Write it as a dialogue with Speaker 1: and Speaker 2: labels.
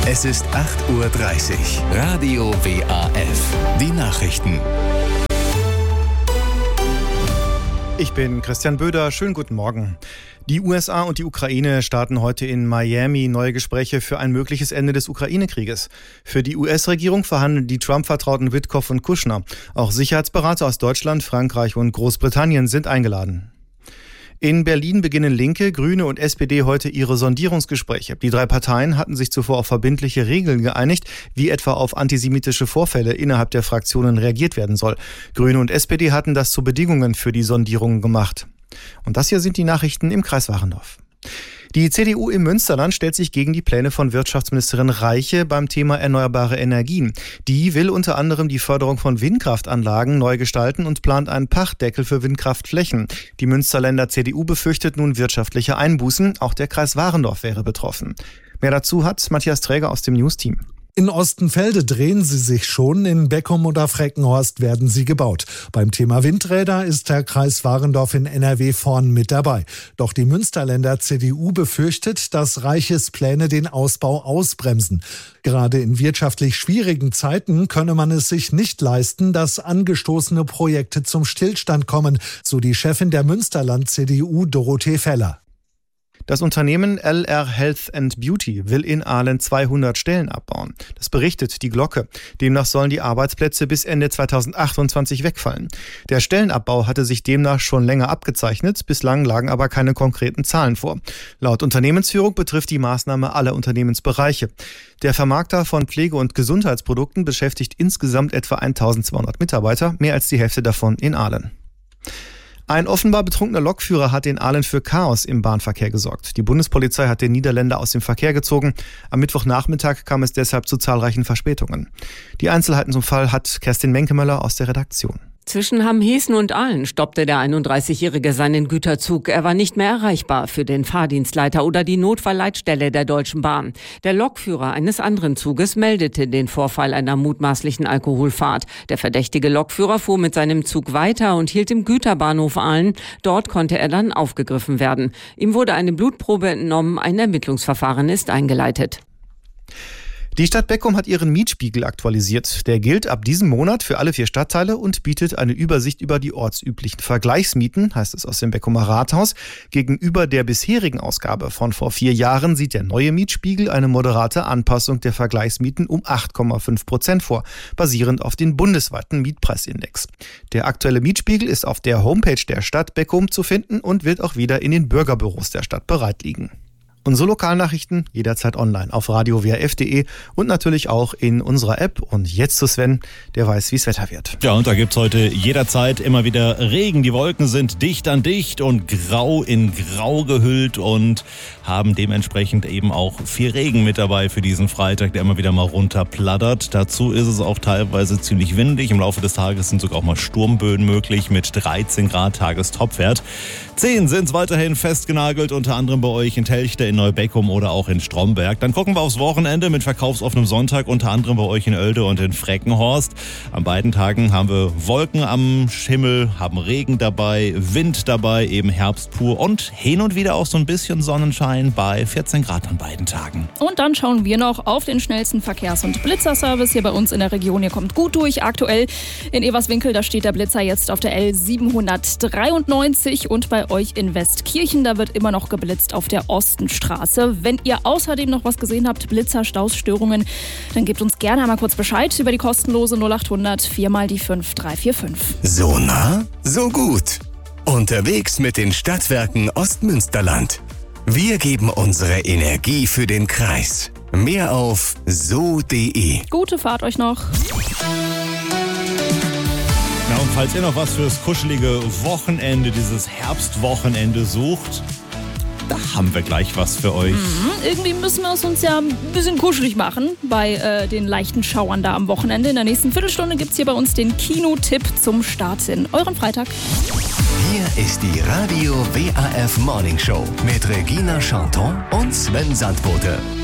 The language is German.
Speaker 1: Es ist 8:30 Uhr. Radio WAF. Die Nachrichten.
Speaker 2: Ich bin Christian Böder. Schönen guten Morgen. Die USA und die Ukraine starten heute in Miami neue Gespräche für ein mögliches Ende des Ukraine-Krieges. Für die US-Regierung verhandeln die Trump-Vertrauten Witkoff und Kushner. Auch Sicherheitsberater aus Deutschland, Frankreich und Großbritannien sind eingeladen. In Berlin beginnen Linke, Grüne und SPD heute ihre Sondierungsgespräche. Die drei Parteien hatten sich zuvor auf verbindliche Regeln geeinigt, wie etwa auf antisemitische Vorfälle innerhalb der Fraktionen reagiert werden soll. Grüne und SPD hatten das zu Bedingungen für die Sondierungen gemacht. Und das hier sind die Nachrichten im Kreis Warendorf. Die CDU im Münsterland stellt sich gegen die Pläne von Wirtschaftsministerin Reiche beim Thema erneuerbare Energien. Die will unter anderem die Förderung von Windkraftanlagen neu gestalten und plant einen Pachtdeckel für Windkraftflächen. Die Münsterländer CDU befürchtet nun wirtschaftliche Einbußen. Auch der Kreis Warendorf wäre betroffen. Mehr dazu hat Matthias Träger aus dem News-Team.
Speaker 3: In Ostenfelde drehen sie sich schon, in Beckum oder Freckenhorst werden sie gebaut. Beim Thema Windräder ist der Kreis Warendorf in NRW vorn mit dabei. Doch die Münsterländer CDU befürchtet, dass Reiches Pläne den Ausbau ausbremsen. Gerade in wirtschaftlich schwierigen Zeiten könne man es sich nicht leisten, dass angestoßene Projekte zum Stillstand kommen, so die Chefin der Münsterland CDU Dorothee Feller.
Speaker 2: Das Unternehmen LR Health and Beauty will in Ahlen 200 Stellen abbauen. Das berichtet die Glocke. Demnach sollen die Arbeitsplätze bis Ende 2028 wegfallen. Der Stellenabbau hatte sich demnach schon länger abgezeichnet, bislang lagen aber keine konkreten Zahlen vor. Laut Unternehmensführung betrifft die Maßnahme alle Unternehmensbereiche. Der Vermarkter von Pflege- und Gesundheitsprodukten beschäftigt insgesamt etwa 1200 Mitarbeiter, mehr als die Hälfte davon in Ahlen. Ein offenbar betrunkener Lokführer hat in Ahlen für Chaos im Bahnverkehr gesorgt. Die Bundespolizei hat den Niederländer aus dem Verkehr gezogen. Am Mittwochnachmittag kam es deshalb zu zahlreichen Verspätungen. Die Einzelheiten zum Fall hat Kerstin Menkemöller aus der Redaktion.
Speaker 4: Zwischen Hamheßen und Ahlen stoppte der 31-Jährige seinen Güterzug. Er war nicht mehr erreichbar für den Fahrdienstleiter oder die Notfallleitstelle der Deutschen Bahn. Der Lokführer eines anderen Zuges meldete den Vorfall einer mutmaßlichen Alkoholfahrt. Der verdächtige Lokführer fuhr mit seinem Zug weiter und hielt im Güterbahnhof Ahlen. Dort konnte er dann aufgegriffen werden. Ihm wurde eine Blutprobe entnommen. Ein Ermittlungsverfahren ist eingeleitet.
Speaker 2: Die Stadt Beckum hat ihren Mietspiegel aktualisiert. Der gilt ab diesem Monat für alle 4 Stadtteile und bietet eine Übersicht über die ortsüblichen Vergleichsmieten, heißt es aus dem Beckumer Rathaus. Gegenüber der bisherigen Ausgabe von vor 4 Jahren sieht der neue Mietspiegel eine moderate Anpassung der Vergleichsmieten um 8,5% vor, basierend auf dem bundesweiten Mietpreisindex. Der aktuelle Mietspiegel ist auf der Homepage der Stadt Beckum zu finden und wird auch wieder in den Bürgerbüros der Stadt bereit liegen. Unsere Lokalnachrichten jederzeit online auf radiowaf.de und natürlich auch in unserer App. Und jetzt zu Sven, der weiß, wie es Wetter wird.
Speaker 5: Ja, und da gibt's heute jederzeit immer wieder Regen. Die Wolken sind dicht an dicht und grau in grau gehüllt und haben dementsprechend eben auch viel Regen mit dabei für diesen Freitag, der immer wieder mal runterplattert. Dazu ist es auch teilweise ziemlich windig. Im Laufe des Tages sind sogar auch mal Sturmböen möglich mit 13 Grad Tagestopwert. 10 sind weiterhin festgenagelt, unter anderem bei euch in Telchte, in Neubeckum oder auch in Stromberg. Dann gucken wir aufs Wochenende mit verkaufsoffenem Sonntag, unter anderem bei euch in Oelde und in Freckenhorst. An beiden Tagen haben wir Wolken am Himmel, haben Regen dabei, Wind dabei, eben Herbst pur und hin und wieder auch so ein bisschen Sonnenschein bei 14 Grad an beiden Tagen.
Speaker 6: Und dann schauen wir noch auf den schnellsten Verkehrs- und Blitzerservice hier bei uns in der Region. Ihr kommt gut durch. Aktuell in Everswinkel, da steht der Blitzer jetzt auf der L793 und bei euch in Westkirchen, da wird immer noch geblitzt auf der Ostenstraße. Wenn ihr außerdem noch was gesehen habt, Blitzer, Staus, Störungen, dann gebt uns gerne einmal kurz Bescheid über die kostenlose 0800 4 mal die 5345.
Speaker 1: So nah, so gut. Unterwegs mit den Stadtwerken Ostmünsterland. Wir geben unsere Energie für den Kreis. Mehr auf so.de.
Speaker 6: Gute Fahrt euch noch.
Speaker 5: Ja, und falls ihr noch was fürs kuschelige Wochenende, dieses Herbstwochenende sucht, da haben wir gleich was für euch.
Speaker 6: Irgendwie müssen wir es uns ja ein bisschen kuschelig machen bei den leichten Schauern da am Wochenende. In der nächsten Viertelstunde gibt es hier bei uns den Kinotipp zum Start in euren Freitag.
Speaker 1: Hier ist die Radio WAF Morning Show mit Regina Chanton und Sven Sandbote.